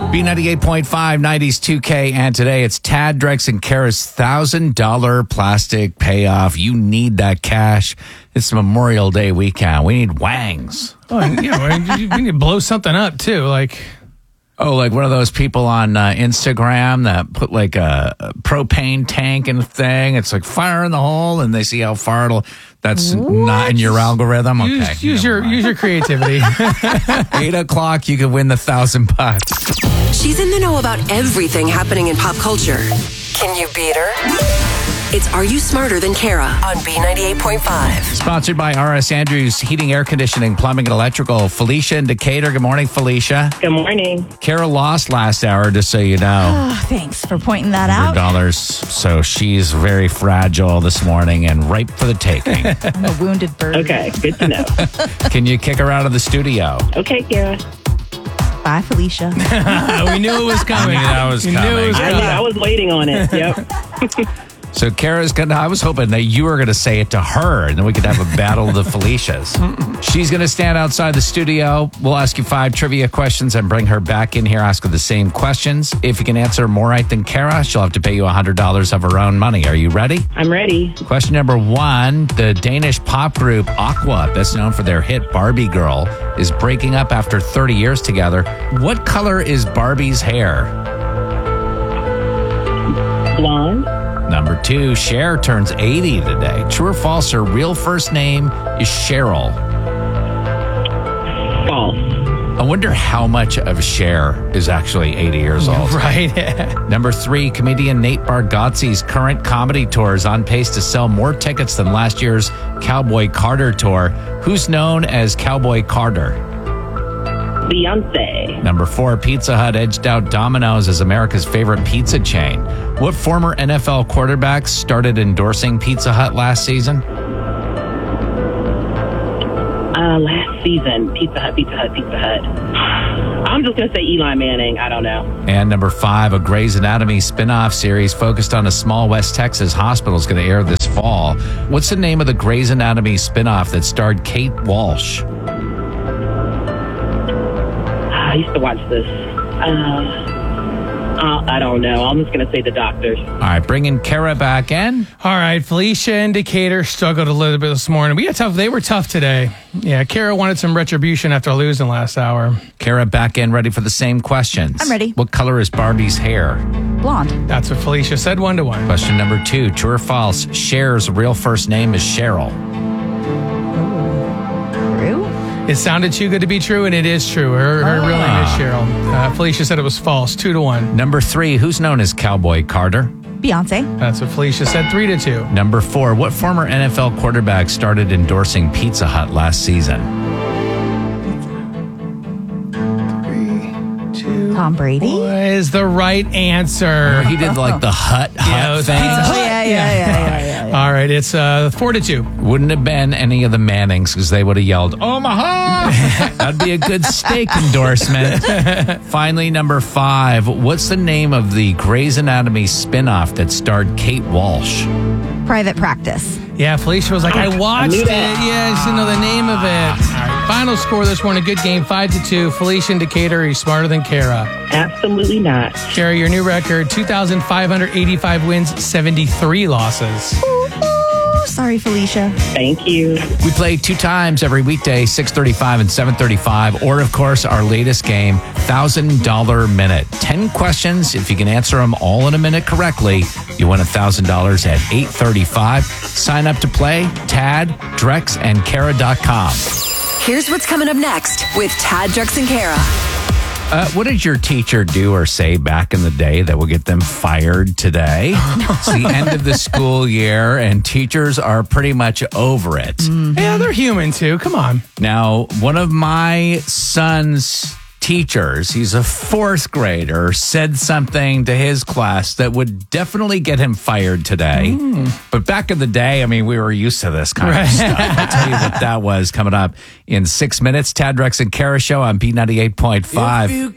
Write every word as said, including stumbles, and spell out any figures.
B ninety-eight point five, nineties two K, and today it's Tad, Drex, and Kara's one thousand dollars plastic payoff. You need that cash. It's Memorial Day weekend. We need wangs. Oh, and, yeah, we need to blow something up, too. Like, Oh, like one of those people on uh, Instagram that put like a, a propane tank in a thing. It's like fire in the hole, and they see how far it'll. That's What? not in your algorithm. Okay, use, use your mind. use your creativity. Eight o'clock, you can win the thousand bucks. She's in the know about everything happening in pop culture. Can you beat her? It's Are You Smarter Than Kara on B ninety-eight point five. Sponsored by R S Andrews Heating, Air Conditioning, Plumbing, and Electrical. Felicia in Decatur. Good morning, Felicia. Good morning. Kara lost last hour, just so you know. Oh, thanks for pointing that one hundred out. dollars. So she's very fragile this morning and ripe for the taking. I'm a wounded bird. Okay, good to know. Can you kick her out of the studio? Okay, Kara. Bye, Felicia. We knew it was coming. I knew that was We knew coming. it was I, coming. knew, I was waiting on it. Yep. So Kara's gonna. I was hoping that you were gonna say it to her, and then we could have a battle of the Felicias. She's gonna stand outside the studio. We'll ask you five trivia questions and bring her back in here, ask her the same questions. If you can answer more right than Kara, she'll have to pay you one hundred dollars of her own money. Are you ready? I'm ready. Question number one: the Danish pop group Aqua, best known for their hit "Barbie Girl," is breaking up after thirty years together. What color is Barbie's hair? Blonde. Number two, Cher turns eighty today. True or false, her real first name is Cheryl. False. I wonder how much of Cher is actually eighty years old. Right. Number three, comedian Nate Bargatze's current comedy tour is on pace to sell more tickets than last year's Cowboy Carter tour. Who's known as Cowboy Carter? Beyonce. Number four, Pizza Hut edged out Domino's as America's favorite pizza chain. What former N F L quarterback started endorsing Pizza Hut last season? Uh, last season, Pizza Hut, Pizza Hut, Pizza Hut. I'm just going to say Eli Manning. I don't know. And number five, a Grey's Anatomy spin-off series focused on a small West Texas hospital is going to air this fall. What's the name of the Grey's Anatomy spin-off that starred Kate Walsh? I used to watch this. Uh, uh, I don't know. I'm just going to say The Doctors. All right, bringing Kara back in. All right, Felicia and Decatur struggled a little bit this morning. We got tough. They were tough today. Yeah, Kara wanted some retribution after losing last hour. Kara back in, ready for the same questions. I'm ready. What color is Barbie's hair? Blonde. That's what Felicia said, one to one. Question number two, true or false, Cher's real first name is Cheryl. True? It sounded too good to be true, and it is true. Her, her real name is Cheryl. Uh, Felicia said it was false, two to one. Number three, who's known as Cowboy Carter? Beyonce. That's what Felicia said, three to two. Number four, what former N F L quarterback started endorsing Pizza Hut last season? Three, two. Tom Brady. Was the right answer. He did like the Hut Yeah, it Hut was thing. Pizza Oh, yeah, yeah, yeah, yeah, yeah, yeah. All right, it's uh, four to two. Wouldn't have been any of the Mannings because they would have yelled, Omaha! That'd be a good steak endorsement. Finally, number five. What's the name of the Grey's Anatomy spinoff that starred Kate Walsh? Private Practice. Yeah, Felicia was like, I watched knew it. that. Yeah, I just didn't know the name of it. All right, final score this morning, good game, five to two. Felicia and Decatur, are you smarter than Kara? Absolutely not. Kara, your new record, two thousand five hundred eighty-five wins, seventy-three losses. Ooh, ooh, sorry, Felicia. Thank you. We play two times every weekday, six thirty-five and seven thirty-five, or, of course, our latest game, one thousand dollars Minute. ten questions. If you can answer them all in a minute correctly, you win one thousand dollars at eight thirty-five. Sign up to play, Tad, Drex, and Kara dot com. Here's what's coming up next with Tad, Drex, and Kara. Uh, what did your teacher do or say back in the day that will get them fired today? It's the end of the school year, and teachers are pretty much over it. Yeah, they're human too. Come on. Now, one of my son's teachers, he's a fourth grader, said something to his class that would definitely get him fired today. Mm. But back in the day, I mean, we were used to this kind Right. of stuff. I'll tell you what that was coming up in six minutes. Tad, Drex, and Kara Show on B ninety-eight point five.